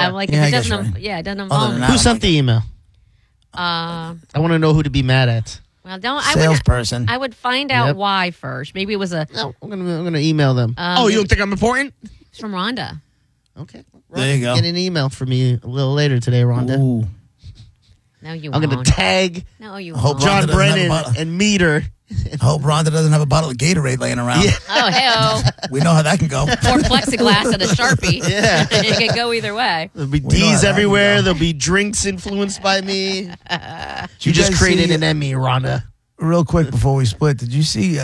I'm like, Yeah, if I it guess doesn't, you're right. it doesn't Other involve than me. that, Who sent the email? Uh, I want to know who to be mad at. well, don't Salesperson. I would find out Yep. why first. Maybe it was a. No, I'm gonna email them. Oh, you don't think I'm important? It's from Rhonda. Okay. There you go. Get an email from me a little later today, Rhonda. Ooh. No, you I'm won't. gonna tag No, you Hope won't. Rhonda John doesn't have a Brennan bottle. and Meter. Hope Rhonda doesn't have a bottle of Gatorade laying around. Yeah. Oh, hell. We know how that can go. Or plexiglass and a Sharpie. Yeah. It could go either way. There'll be We know how D's that everywhere. can go. There'll be drinks influenced by me. You You just guys created see- an Emmy, Rhonda. Real quick before we split, did you see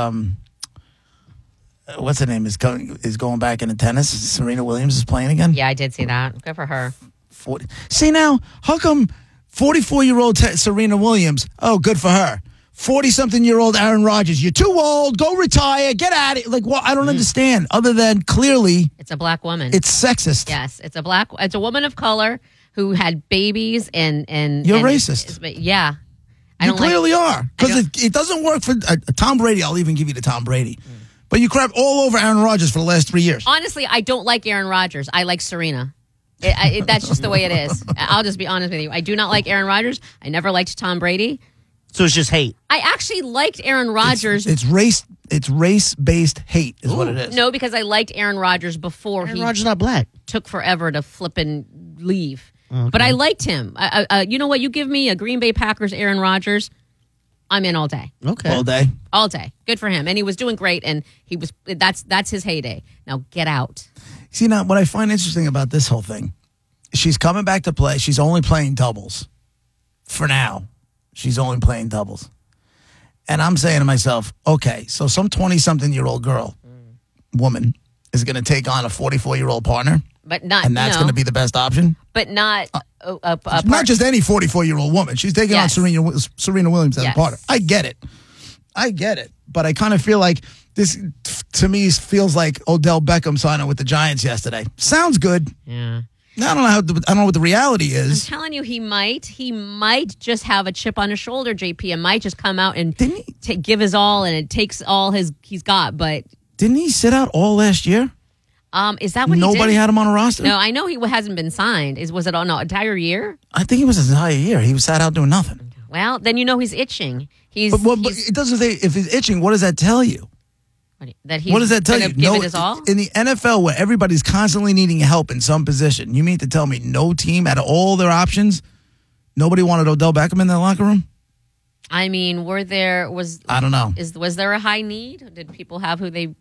what's her name is going back into tennis? Serena Williams is playing again? Yeah, I did see that. Good for her. 40. See now, how come 44-year-old Serena Williams, oh, good for her. 40-something-year-old Aaron Rodgers, you're too old, go retire, get at it. Like, well, I don't understand. Other than clearly It's a black woman. it's sexist. Yes, it's a woman of color who had babies and You're and racist. Yeah. I You don't like clearly are. I Because don't- it doesn't work for Tom Brady. I'll even give you the Tom Brady. But you crap all over Aaron Rodgers for the last 3 years. Honestly, I don't like Aaron Rodgers. I like Serena. That's just the way it is. I'll just be honest with you. I do not like Aaron Rodgers. I never liked Tom Brady. So it's just hate. I actually liked Aaron Rodgers. It's race-based hate is what it is. No, because I liked Aaron Rodgers before Aaron he Rodgers not black. took forever to flip and leave. But I liked him. You know what? You give me a Green Bay Packers Aaron Rodgers, I'm in all day. Okay. All day. All day. Good for him. And he was doing great, and that's his heyday. Now get out. See, now, what I find interesting about this whole thing, she's coming back to play. She's only playing doubles. For now, she's only playing doubles. And I'm saying to myself, okay, so some 20-something-year-old woman, is going to take on a 44-year-old partner, But not and that's going to be the best option? but not Not just any 44-year-old woman. She's taking Yes. on Serena Williams as Yes. a partner. I get it. But I kind of feel like this, to me, feels like Odell Beckham signing with the Giants yesterday. Sounds good. Yeah. I don't know what the reality I'm is. telling you, he might just have a chip on his shoulder, JP, and might just come out and Didn't he? give his all, and it takes all he's got. But Didn't he sit out all last year? is that what Nobody he did? had him on a roster? No, I know he hasn't been signed. Was it on an entire year? I think it was his entire year. He was sat out doing nothing. Well, then he's itching. But it doesn't say if he's itching. What does that tell you? That he's What does that tell you? Give it his all? In the NFL, where everybody's constantly needing help in some position, you mean to tell me no team out of all their options, nobody wanted Odell Beckham in their locker room? I mean, I don't know. Was there a high need? Did people have who they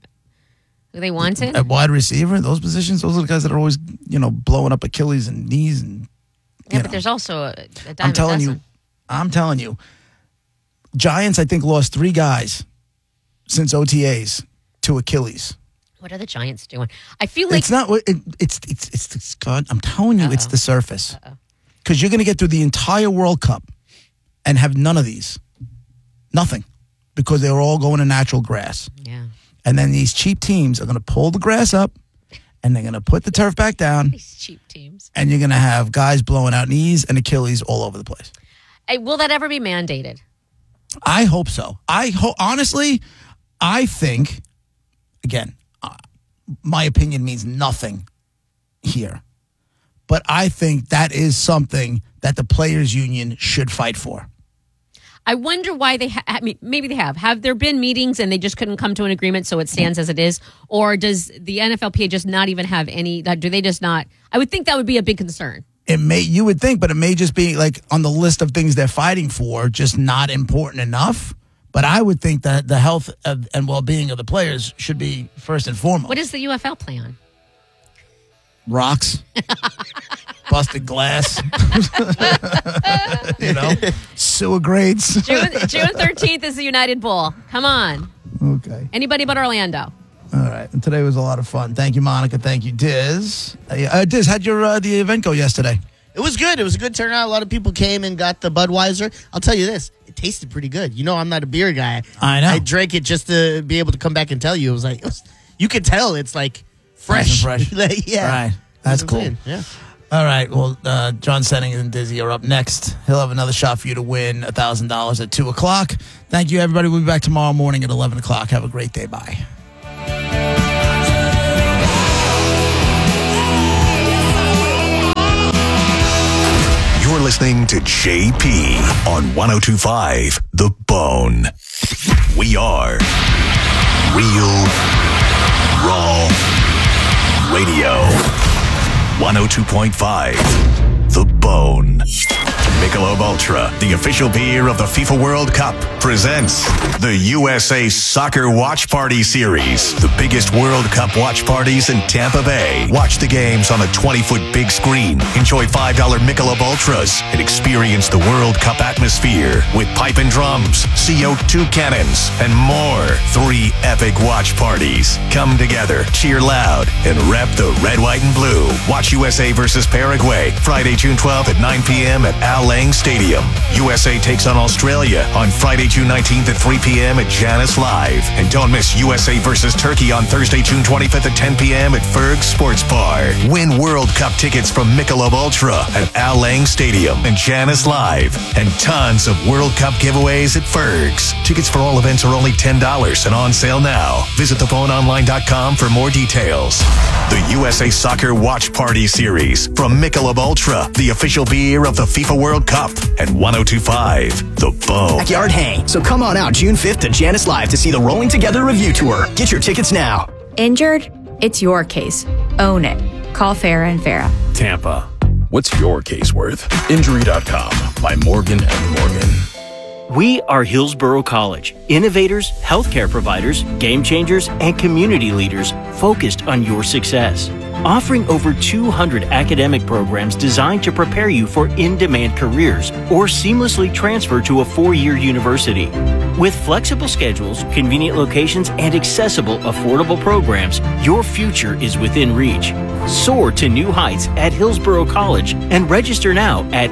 wanted? At wide receiver, those positions, those are the guys that are always, blowing up Achilles and knees and. Yeah, but there's also a dime I'm a dozen. I'm telling you, Giants, I think, lost 3 guys since OTAs to Achilles. What are the Giants doing? I feel like It's not. It's God. I'm telling you, it's the surface. Because you're going to get through the entire World Cup and have none of these, nothing, because they're all going to natural grass. yeah. And then these cheap teams are going to pull the grass up, and they're going to put the turf back down, These cheap teams. and you're going to have guys blowing out knees and Achilles all over the place. Hey, will that ever be mandated? I hope so. Honestly, I think, again, my opinion means nothing here. But I think that is something that the players' union should fight for. I wonder why maybe they have. Have there been meetings and they just couldn't come to an agreement, so it stands as it is? Or does the NFLPA just not even have any? Do they just not? I would think that would be a big concern. You would think, but it may just be like on the list of things they're fighting for, just not important enough. But I would think that the health and well-being of the players should be first and foremost. What is the UFL plan? Rocks, busted glass, sewer grades. June 13th is the United Bowl. Come on. Okay. Anybody but Orlando. All right. And today was a lot of fun. Thank you, Monica. Thank you, Diz. Diz, how'd your the event go yesterday? It was good. It was a good turnout. A lot of people came and got the Budweiser. I'll tell you this. It tasted pretty good. I'm not a beer guy. I know. I drank it just to be able to come back and tell you. You could tell it's like fresh. Nice and fresh. Like, yeah. All right. That's what I'm cool. saying. Yeah. All right. Well, John Senning and Dizzy are up next. He'll have another shot for you to win $1,000 at 2 o'clock. Thank you, everybody. We'll be back tomorrow morning at 11 o'clock. Have a great day. Bye. listening to JP on 102.5 The Bone. We are Real Raw Radio. 102.5 The Bone. Michelob Ultra, the official beer of the FIFA World Cup, presents the USA Soccer Watch Party Series. The biggest World Cup watch parties in Tampa Bay. Watch the games on a 20-foot big screen. Enjoy $5 Michelob Ultras and experience the World Cup atmosphere with pipe and drums, CO2 cannons, and more. 3 epic watch parties. Come together, cheer loud, and rep the red, white, and blue. Watch USA versus Paraguay, Friday, June 12th at 9 p.m. at Al Lang Stadium. USA takes on Australia on Friday, June 19th at 3 p.m. at Janice Live. And don't miss USA versus Turkey on Thursday, June 25th at 10 p.m. at Ferg Sports Bar. Win World Cup tickets from Michelob Ultra at Al Lang Stadium and Janice Live. And tons of World Cup giveaways at Ferg's. Tickets for all events are only $10 and on sale now. Visit theboneonline.com for more details. The USA Soccer Watch Party Series from Michelob Ultra, the official beer of the FIFA World Cup, and 102.5 The Bone. Backyard Hang. So come on out June 5th to Janice Live to see the Rolling Together Review Tour. Get your tickets now. Injured? It's your case. Own it. Call Farah & Farah. Tampa. What's your case worth? Injury.com by Morgan & Morgan. We are Hillsborough College, innovators, healthcare providers, game changers, and community leaders focused on your success. Offering over 200 academic programs designed to prepare you for in-demand careers or seamlessly transfer to a 4-year university. With flexible schedules, convenient locations, and accessible, affordable programs, your future is within reach. Soar to new heights at Hillsborough College and register now at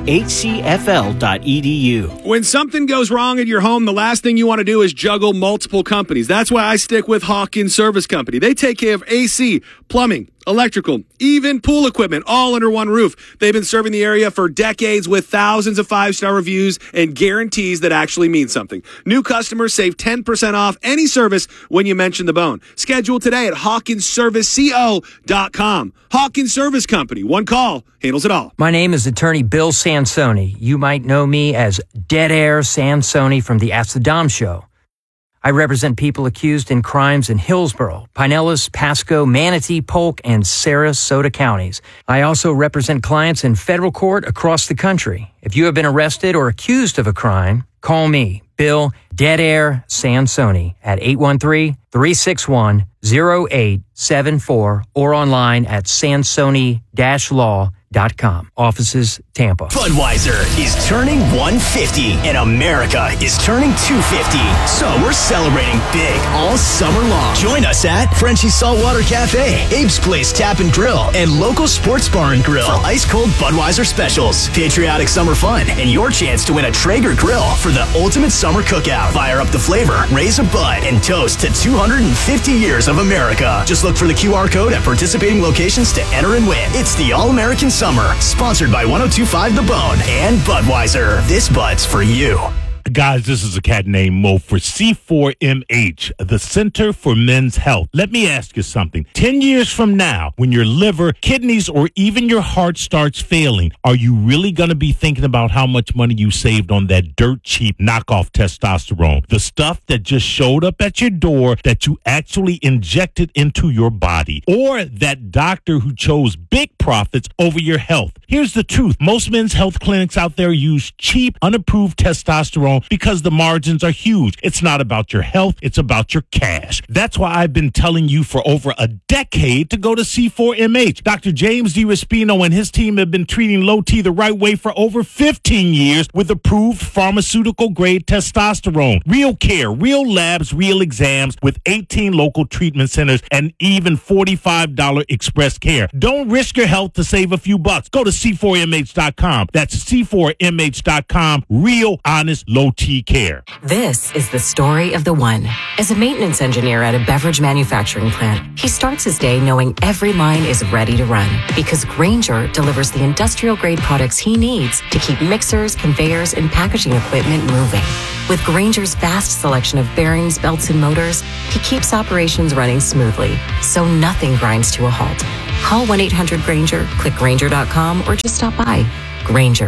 hcfl.edu. When something goes wrong at your home, the last thing you want to do is juggle multiple companies. That's why I stick with Hawkins Service Company. They take care of AC, plumbing, electrical, even pool equipment, all under one roof. They've been serving the area for decades with thousands of 5-star reviews and guarantees that actually mean something. New customers save 10% off any service when you mention the bone. Schedule today at HawkinsServiceCO.com. Hawkins Service Company. One call handles it all. My name is attorney Bill Sansoni. You might know me as Dead Air Sansoni from the Ask the Dom show. I represent people accused in crimes in Hillsborough, Pinellas, Pasco, Manatee, Polk, and Sarasota counties. I also represent clients in federal court across the country. If you have been arrested or accused of a crime, call me, Bill Dead Air Sansoni, at 813-361-0874 or online at sansoni-law.com. Offices, Tampa. Budweiser is turning 150 and America is turning 250. So we're celebrating big all summer long. Join us at Frenchie's Saltwater Cafe, Abe's Place Tap and Grill, and local sports bar and grill for ice-cold Budweiser specials, patriotic summer fun, and your chance to win a Traeger grill for the ultimate summer cookout. Fire up the flavor, raise a bud, and toast to 250 years of America. Just look for the QR code at participating locations to enter and win. It's the All-American Summer, sponsored by 102.5 The Bone and Budweiser. This Bud's for you. Guys, this is a cat named Mo for C4MH, the Center for Men's Health. Let me ask you something. 10 years from now, when your liver, kidneys, or even your heart starts failing, are you really going to be thinking about how much money you saved on that dirt cheap knockoff testosterone? The stuff that just showed up at your door that you actually injected into your body? Or that doctor who chose big profits over your health? Here's the truth. Most men's health clinics out there use cheap, unapproved testosterone because the margins are huge. It's not about your health. It's about your cash. That's why I've been telling you for over a decade to go to C4MH. Dr. James DiRespino and his team have been treating low T the right way for over 15 years with approved pharmaceutical-grade testosterone. Real care, real labs, real exams with 18 local treatment centers and even $45 express care. Don't risk your health to save a few bucks. Go to C4MH.com. That's C4MH.com. Real, honest, low T care. This is the story of the one. As a maintenance engineer at a beverage manufacturing plant, he starts his day knowing every line is ready to run because Grainger delivers the industrial-grade products he needs to keep mixers, conveyors, and packaging equipment moving. With Grainger's vast selection of bearings, belts, and motors, he keeps operations running smoothly, so nothing grinds to a halt. Call 1-800-GRAINGER, click Grainger.com, or just stop by. Grainger,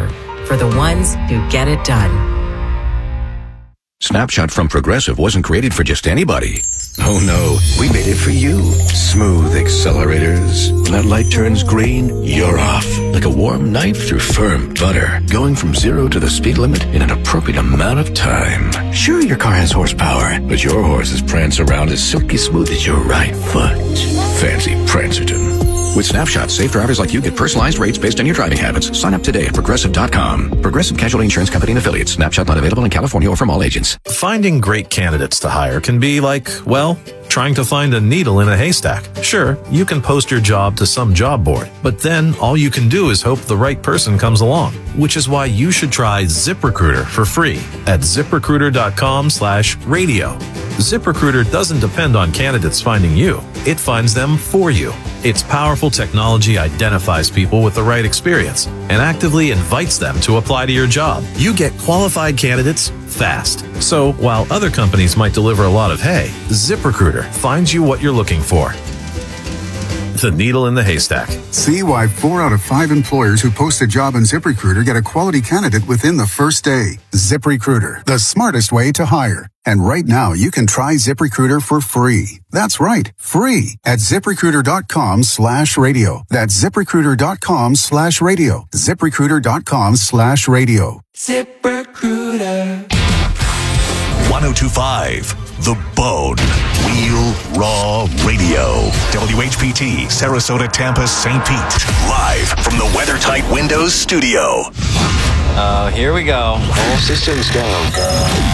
for the ones who get it done. Snapshot from Progressive wasn't created for just anybody. Oh no, we made it for you. Smooth accelerators. When that light turns green, you're off. Like a warm knife through firm butter. Going from 0 to the speed limit in an appropriate amount of time. Sure, your car has horsepower, but your horses prance around as silky smooth as your right foot. Fancy Prancerton. With Snapshot, safe drivers like you get personalized rates based on your driving habits. Sign up today at Progressive.com. Progressive Casualty Insurance Company and Affiliates. Snapshot not available in California or from all agents. Finding great candidates to hire can be like, well, trying to find a needle in a haystack. Sure, you can post your job to some job board, but then all you can do is hope the right person comes along, which is why you should try ZipRecruiter for free at ZipRecruiter.com/radio. ZipRecruiter doesn't depend on candidates finding you. It finds them for you. Its powerful technology identifies people with the right experience and actively invites them to apply to your job. You get qualified candidates fast. So while other companies might deliver a lot of hay, ZipRecruiter finds you what you're looking for. The needle in the haystack. See why 4 out of 5 employers who post a job on ZipRecruiter get a quality candidate within the first day. ZipRecruiter, the smartest way to hire. And right now, you can try ZipRecruiter for free. That's right, free at ZipRecruiter.com/radio. That's ZipRecruiter.com/radio. ZipRecruiter.com/radio. ZipRecruiter. 1025 The Bone. Real Raw Radio. WHPT, Sarasota, Tampa, St. Pete. Live from the WeatherTight Windows studio. Here we go. All systems go.